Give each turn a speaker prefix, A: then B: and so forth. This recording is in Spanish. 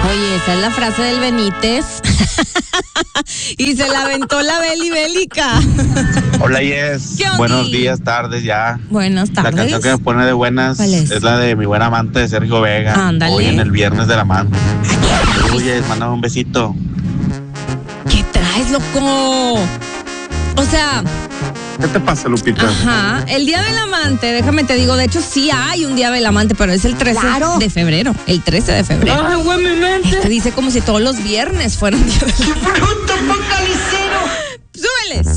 A: Oye, esa es la frase del Benítez. Y se la aventó la Beli Bélica.
B: Hola, Yes.
A: ¿Qué onda?
B: Buenos días, tardes ya.
A: Buenas
B: La
A: tardes.
B: canción que me pone de buenas
A: ¿Cuál es?
B: la de Mi Buen Amante de Sergio Vega.
A: Ándale.
B: Hoy en el Viernes del Amante. Oye, mándame un besito.
A: ¿Qué traes, loco? O sea,
B: ¿Qué te pasa, Lupita?
A: ajá, el Día del Amante, déjame te digo, de hecho sí hay un Día del Amante, pero es el 13 de febrero. El 13 de febrero.
C: Ay, güey, mi mente.
A: Te dice como si todos los viernes fueran Día del Amante.
C: ¡Qué bruto, focalicero!
A: Súbele.